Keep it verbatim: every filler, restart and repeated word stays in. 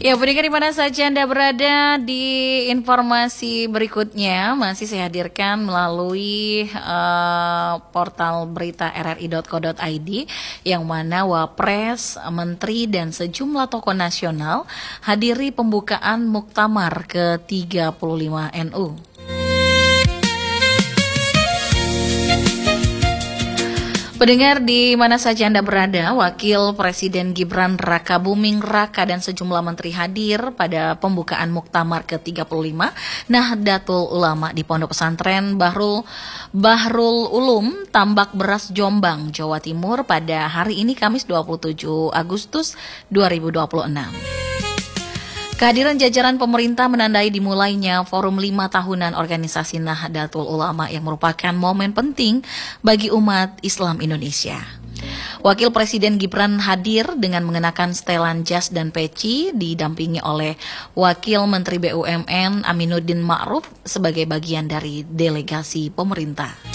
Ya, pendengar di mana saja Anda berada, di informasi berikutnya masih saya hadirkan melalui uh, portal berita r r i dot co dot i d yang mana Wapres, Menteri dan sejumlah tokoh nasional hadiri pembukaan Muktamar ke tiga puluh lima N U. Pendengar di mana saja Anda berada, Wakil Presiden Gibran Rakabuming Raka dan sejumlah menteri hadir pada pembukaan Muktamar ke tiga puluh lima Nahdlatul Ulama di Pondok Pesantren Bahrul Bahrul Ulum, Tambak Beras, Jombang, Jawa Timur pada hari ini Kamis dua puluh tujuh Agustus dua ribu dua puluh enam. Kehadiran jajaran pemerintah menandai dimulainya Forum lima Tahunan Organisasi Nahdlatul Ulama yang merupakan momen penting bagi umat Islam Indonesia. Wakil Presiden Gibran hadir dengan mengenakan setelan jas dan peci didampingi oleh Wakil Menteri B U M N Aminuddin Ma'ruf sebagai bagian dari delegasi pemerintah.